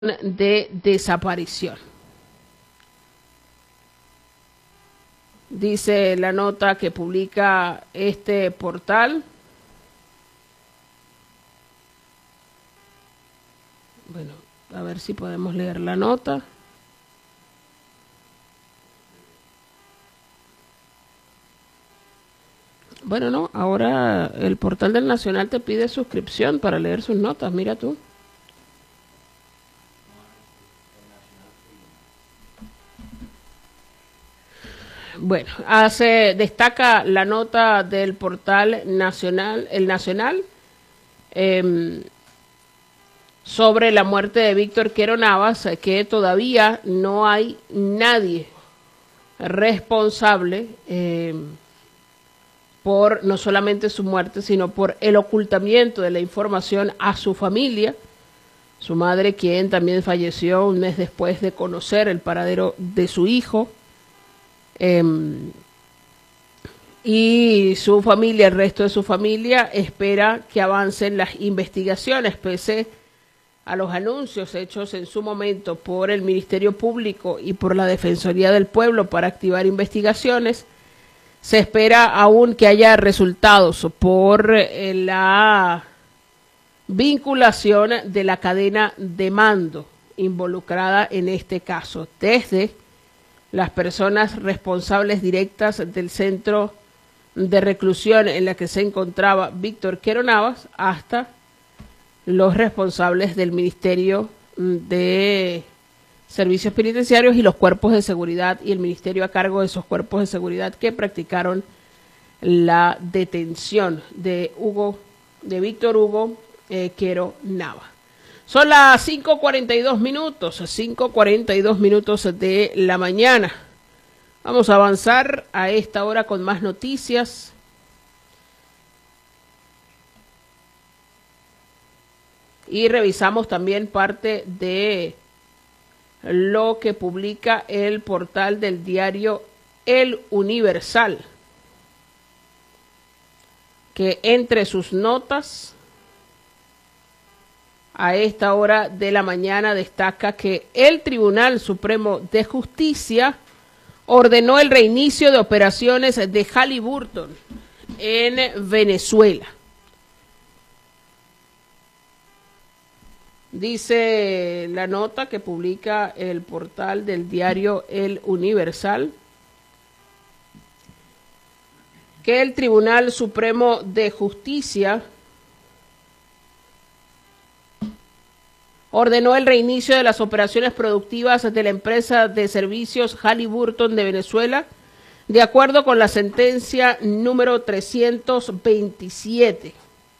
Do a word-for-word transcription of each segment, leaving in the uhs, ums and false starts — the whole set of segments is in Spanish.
de desaparición. Dice la nota que publica este portal. Bueno, a ver si podemos leer la nota. Bueno, no, ahora el portal del Nacional te pide suscripción para leer sus notas, mira tú. Bueno, hace, destaca la nota del portal nacional, el Nacional, eh, sobre la muerte de Víctor Quero Navas, que todavía no hay nadie responsable eh, por no solamente su muerte, sino por el ocultamiento de la información a su familia, su madre, quien también falleció un mes después de conocer el paradero de su hijo. Eh, y su familia, el resto de su familia, espera que avancen las investigaciones, pese a los anuncios hechos en su momento por el Ministerio Público y por la Defensoría del Pueblo para activar investigaciones. Se espera aún que haya resultados por eh, la vinculación de la cadena de mando involucrada en este caso, desde las personas responsables directas del centro de reclusión en la que se encontraba Víctor Quero Navas hasta los responsables del Ministerio de Servicios Penitenciarios y los cuerpos de seguridad y el ministerio a cargo de esos cuerpos de seguridad que practicaron la detención de Hugo, de Víctor Hugo eh, Quero Navas. Son las cinco cuarenta y dos minutos, cinco cuarenta y dos minutos de la mañana. Vamos a avanzar a esta hora con más noticias. Y revisamos también parte de lo que publica el portal del diario El Universal, que entre sus notas a esta hora de la mañana destaca que el Tribunal Supremo de Justicia ordenó el reinicio de operaciones de Halliburton en Venezuela. Dice la nota que publica el portal del diario El Universal que el Tribunal Supremo de Justicia ordenó el reinicio de las operaciones productivas de la empresa de servicios Halliburton de Venezuela, de acuerdo con la sentencia número trescientos veintisiete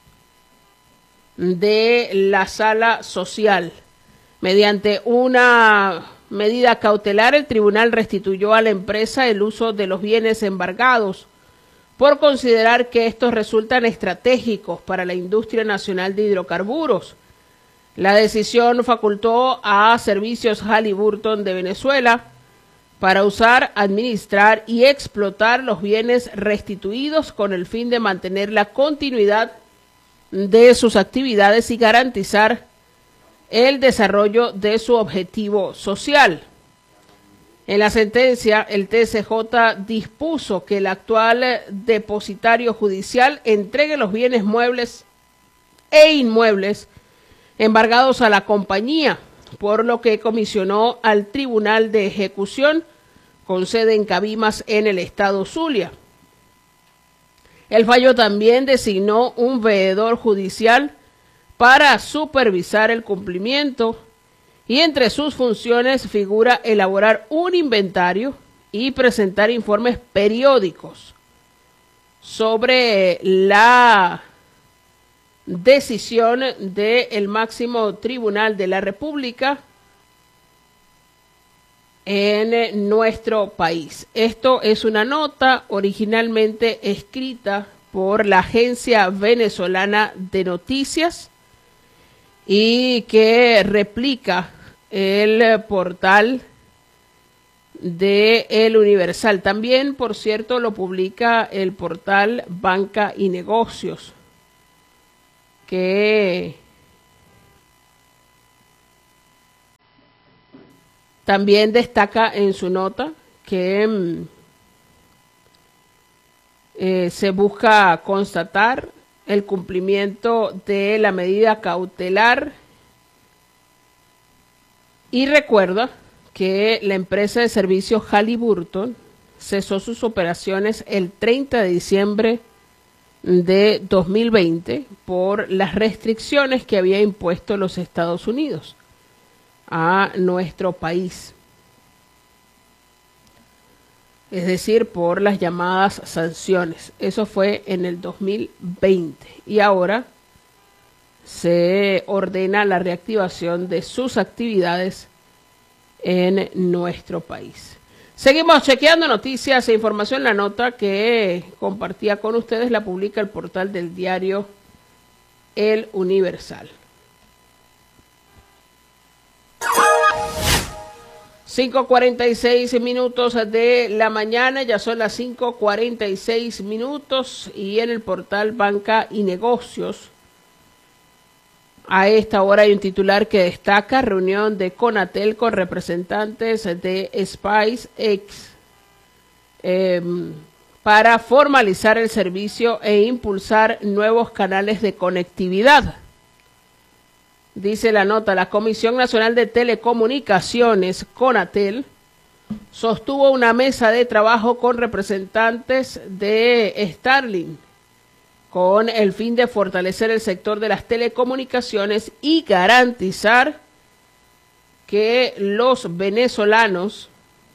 de la Sala Social. Mediante una medida cautelar, el tribunal restituyó a la empresa el uso de los bienes embargados por considerar que estos resultan estratégicos para la industria nacional de hidrocarburos. La decisión facultó a Servicios Halliburton de Venezuela para usar, administrar y explotar los bienes restituidos con el fin de mantener la continuidad de sus actividades y garantizar el desarrollo de su objetivo social. En la sentencia, el T C J dispuso que el actual depositario judicial entregue los bienes muebles e inmuebles embargados a la compañía, por lo que comisionó al Tribunal de Ejecución con sede en Cabimas en el estado Zulia. El fallo también designó un veedor judicial para supervisar el cumplimiento y entre sus funciones figura elaborar un inventario y presentar informes periódicos sobre la decisión del máximo tribunal de la República en nuestro país. Esto es una nota originalmente escrita por la Agencia Venezolana de Noticias y que replica el portal de El Universal. También, por cierto, lo publica el portal Banca y Negocios, que También destaca en su nota que eh, se busca constatar el cumplimiento de la medida cautelar y recuerda que la empresa de servicios Halliburton cesó sus operaciones el treinta de diciembre de dos mil veinte por las restricciones que había impuesto los Estados Unidos a nuestro país. Es decir, por las llamadas sanciones. Eso fue en el dos mil veinte y ahora se ordena la reactivación de sus actividades en nuestro país. Seguimos chequeando noticias e información. La nota que compartía con ustedes la publica el portal del diario El Universal. cinco cuarenta y seis minutos de la mañana, ya son las cinco cuarenta y seis minutos y en el portal Banca y Negocios a esta hora hay un titular que destaca reunión de Conatel con representantes de SpaceX eh, para formalizar el servicio e impulsar nuevos canales de conectividad. Dice la nota, la Comisión Nacional de Telecomunicaciones, Conatel, sostuvo una mesa de trabajo con representantes de Starlink con el fin de fortalecer el sector de las telecomunicaciones y garantizar que los venezolanos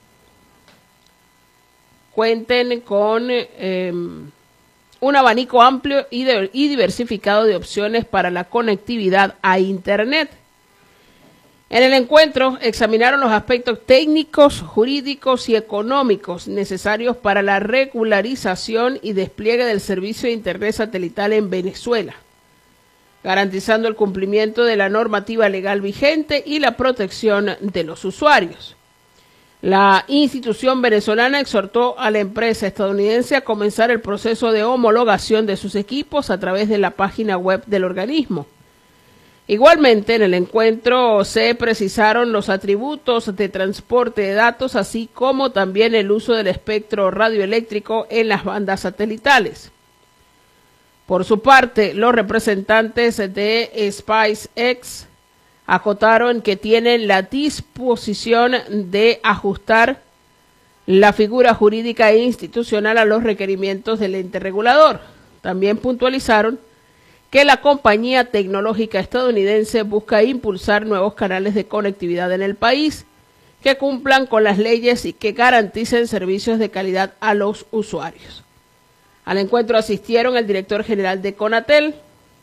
cuenten con eh, un abanico amplio y, de, y diversificado de opciones para la conectividad a Internet. En el encuentro examinaron los aspectos técnicos, jurídicos y económicos necesarios para la regularización y despliegue del servicio de Internet satelital en Venezuela, garantizando el cumplimiento de la normativa legal vigente y la protección de los usuarios. La institución venezolana exhortó a la empresa estadounidense a comenzar el proceso de homologación de sus equipos a través de la página web del organismo. Igualmente, en el encuentro se precisaron los atributos de transporte de datos, así como también el uso del espectro radioeléctrico en las bandas satelitales. Por su parte, los representantes de SpaceX acotaron que tienen la disposición de ajustar la figura jurídica e institucional a los requerimientos del ente regulador. También puntualizaron que la compañía tecnológica estadounidense busca impulsar nuevos canales de conectividad en el país que cumplan con las leyes y que garanticen servicios de calidad a los usuarios. Al encuentro asistieron el director general de Conatel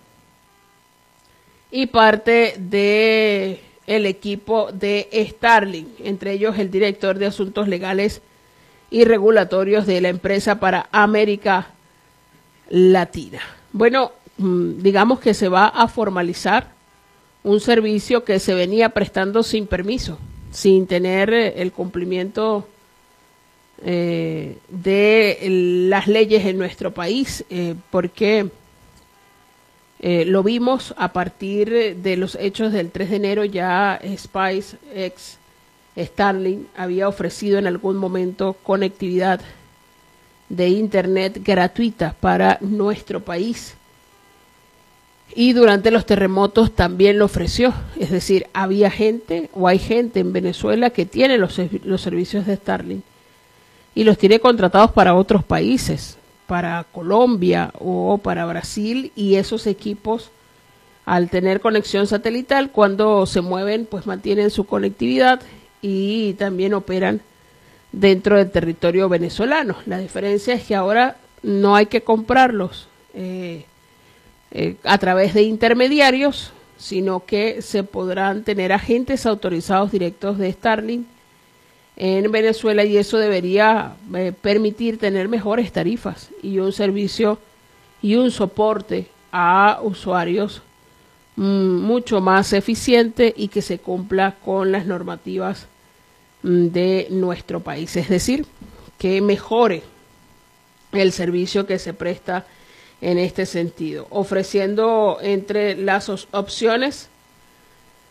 y parte de el equipo de Starlink, entre ellos el director de Asuntos Legales y Regulatorios de la empresa para América Latina. Bueno, digamos que se va a formalizar un servicio que se venía prestando sin permiso, sin tener el cumplimiento eh, de las leyes en nuestro país, eh, porque eh, lo vimos a partir de los hechos del tres de enero. Ya SpaceX, Starlink, había ofrecido en algún momento conectividad de Internet gratuita para nuestro país. Y durante los terremotos también lo ofreció. Es decir, había gente o hay gente en Venezuela que tiene los, los servicios de Starlink y los tiene contratados para otros países, para Colombia o para Brasil, y esos equipos, al tener conexión satelital, cuando se mueven, pues mantienen su conectividad y también operan dentro del territorio venezolano. La diferencia es que ahora no hay que comprarlos eh, Eh, a través de intermediarios, sino que se podrán tener agentes autorizados directos de Starlink en Venezuela, y eso debería eh, permitir tener mejores tarifas y un servicio y un soporte a usuarios mm, mucho más eficiente y que se cumpla con las normativas mm, de nuestro país. Es decir, que mejore el servicio que se presta en este sentido, ofreciendo entre las opciones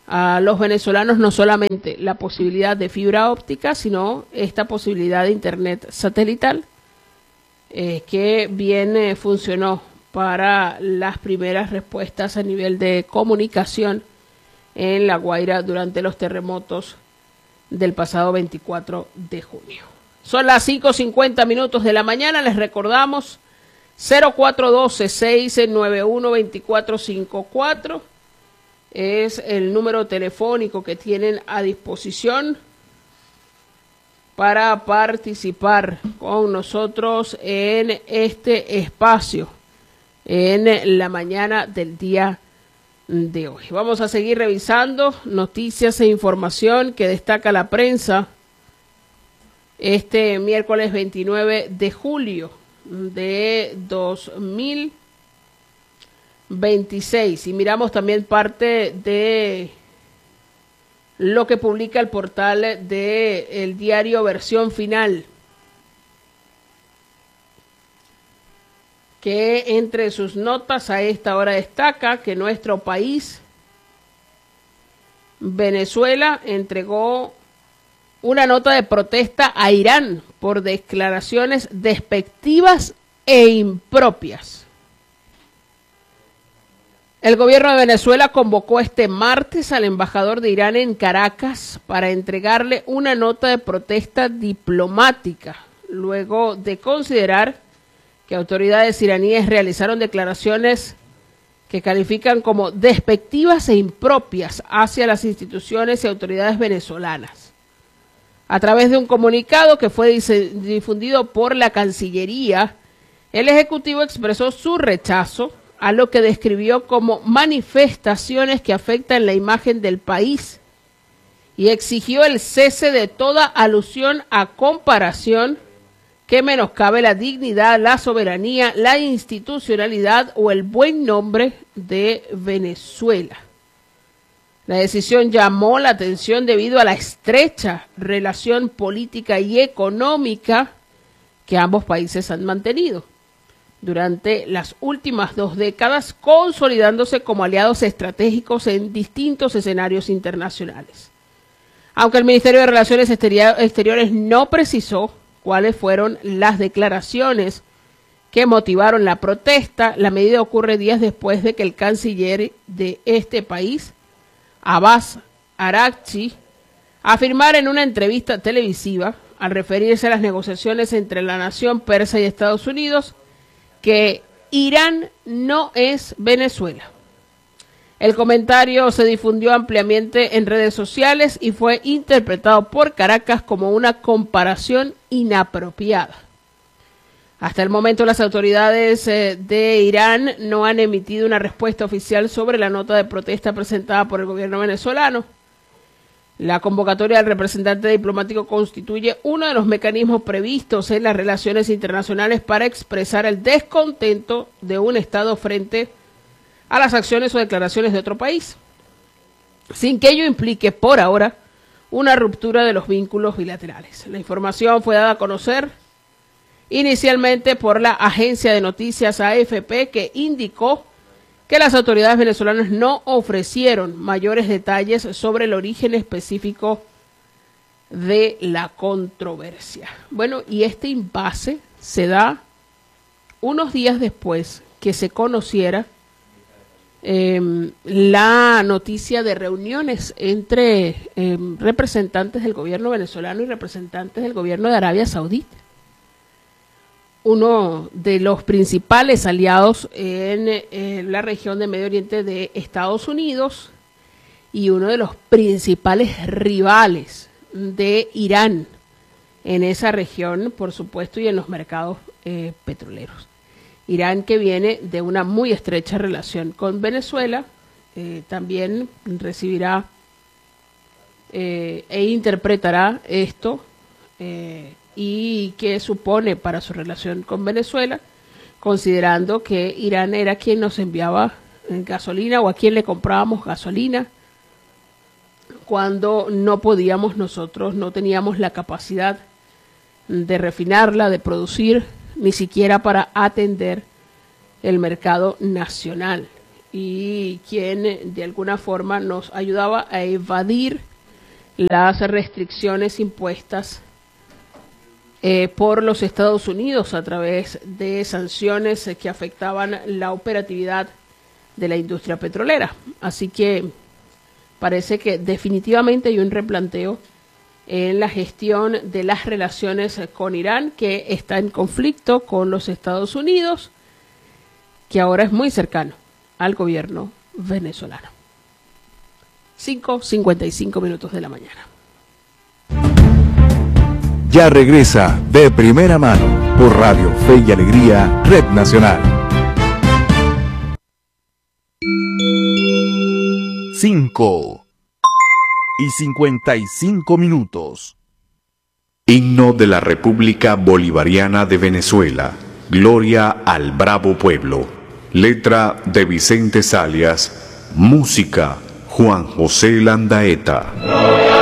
a los venezolanos no solamente la posibilidad de fibra óptica, sino esta posibilidad de internet satelital, eh, que bien eh, funcionó para las primeras respuestas a nivel de comunicación en La Guaira durante los terremotos del pasado veinticuatro de junio. Son las cinco cincuenta minutos de la mañana. Les recordamos cero cuatro uno dos, seis nueve uno, dos cuatro cinco cuatro es el número telefónico que tienen a disposición para participar con nosotros en este espacio en la mañana del día de hoy. Vamos a seguir revisando noticias e información que destaca la prensa este miércoles veintinueve de julio de dos mil veintiséis, y miramos también parte de lo que publica el portal de el diario Versión Final, que entre sus notas a esta hora destaca que nuestro país, Venezuela, entregó una nota de protesta a Irán por declaraciones despectivas e impropias. El gobierno de Venezuela convocó este martes al embajador de Irán en Caracas para entregarle una nota de protesta diplomática, luego de considerar que autoridades iraníes realizaron declaraciones que califican como despectivas e impropias hacia las instituciones y autoridades venezolanas. A través de un comunicado que fue difundido por la Cancillería, el Ejecutivo expresó su rechazo a lo que describió como manifestaciones que afectan la imagen del país y exigió el cese de toda alusión a comparación que menoscabe la dignidad, la soberanía, la institucionalidad o el buen nombre de Venezuela. La decisión llamó la atención debido a la estrecha relación política y económica que ambos países han mantenido durante las últimas dos décadas, consolidándose como aliados estratégicos en distintos escenarios internacionales. Aunque el Ministerio de Relaciones Exteriores no precisó cuáles fueron las declaraciones que motivaron la protesta, la medida ocurre días después de que el canciller de este país, Abbas Araghchi, afirmara en una entrevista televisiva, al referirse a las negociaciones entre la nación persa y Estados Unidos, que Irán no es Venezuela. El comentario se difundió ampliamente en redes sociales y fue interpretado por Caracas como una comparación inapropiada. Hasta el momento, las autoridades eh, de Irán no han emitido una respuesta oficial sobre la nota de protesta presentada por el gobierno venezolano. La convocatoria del representante diplomático constituye uno de los mecanismos previstos en las relaciones internacionales para expresar el descontento de un Estado frente a las acciones o declaraciones de otro país, sin que ello implique, por ahora, una ruptura de los vínculos bilaterales. La información fue dada a conocer inicialmente por la agencia de noticias A F P, que indicó que las autoridades venezolanas no ofrecieron mayores detalles sobre el origen específico de la controversia. Bueno, y este impasse se da unos días después que se conociera eh, la noticia de reuniones entre eh, representantes del gobierno venezolano y representantes del gobierno de Arabia Saudita, uno de los principales aliados en, en la región de Medio Oriente de Estados Unidos y uno de los principales rivales de Irán en esa región, por supuesto, y en los mercados eh, petroleros. Irán, que viene de una muy estrecha relación con Venezuela, eh, también recibirá eh, e interpretará esto eh, y qué supone para su relación con Venezuela, considerando que Irán era quien nos enviaba gasolina o a quien le comprábamos gasolina cuando no podíamos nosotros, no teníamos la capacidad de refinarla, de producir, ni siquiera para atender el mercado nacional. y quien de alguna forma nos ayudaba a evadir las restricciones impuestas eh, por los Estados Unidos a través de sanciones eh, que afectaban la operatividad de la industria petrolera. Así que parece que definitivamente hay un replanteo en la gestión de las relaciones con Irán, que está en conflicto con los Estados Unidos, que ahora es muy cercano al gobierno venezolano. cinco cincuenta y cinco minutos de la mañana. Ya regresa De Primera Mano por Radio Fe y Alegría, Red Nacional. cinco y cincuenta y cinco minutos. Himno de la República Bolivariana de Venezuela. Gloria al bravo pueblo. Letra de Vicente Salias. Música Juan José Landaeta.